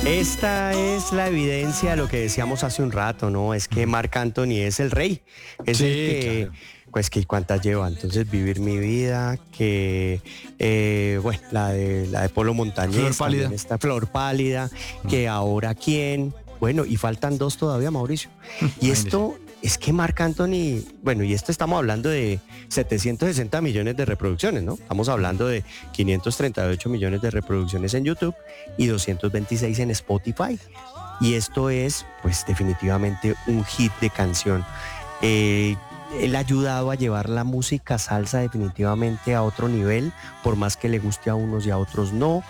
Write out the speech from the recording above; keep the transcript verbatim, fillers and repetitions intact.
Esta es la evidencia de lo que decíamos hace un rato, ¿no? Es que Marc Anthony es el rey, es el Sí, que, claro. pues que cuántas lleva, entonces Vivir mi vida, que, eh, bueno, la de, la de Polo Flor Montañés, también pálida. está Flor Pálida, que ahora quién, bueno, y faltan dos todavía, Mauricio. Y Imagínese. esto es que Marc Anthony, bueno, y esto estamos hablando de setecientos sesenta millones de reproducciones, ¿no? Estamos hablando de quinientos treinta y ocho millones de reproducciones en YouTube y doscientos veintiséis en Spotify. Y esto es, pues, definitivamente un hit de canción. Eh, él ha ayudado a llevar la música salsa definitivamente a otro nivel, por más que le guste a unos y a otros no.